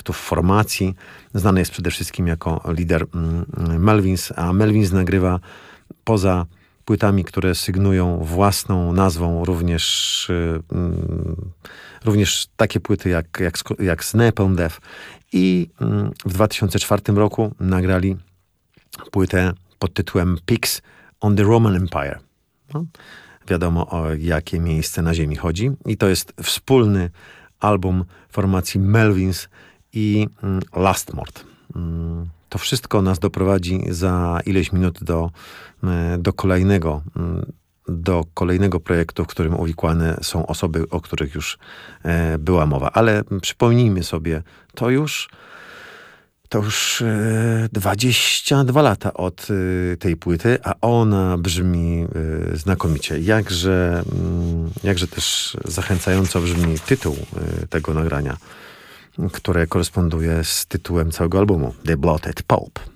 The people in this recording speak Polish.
formacji. Znany jest przede wszystkim jako lider Melvins, a Melvins nagrywa poza płytami, które sygnują własną nazwą, również takie płyty jak z Napalm Death. I w 2004 roku nagrali płytę pod tytułem Pigs on the Roman Empire. No, wiadomo, o jakie miejsce na ziemi chodzi. I to jest wspólny album formacji Melvins i Lastmort. To wszystko nas doprowadzi za ileś minut do kolejnego projektu, w którym uwikłane są osoby, o których już była mowa. Ale przypomnijmy sobie, to już 22 lata od tej płyty, a ona brzmi znakomicie. Jakże też zachęcająco brzmi tytuł tego nagrania, które koresponduje z tytułem całego albumu, The Bloated Pulp.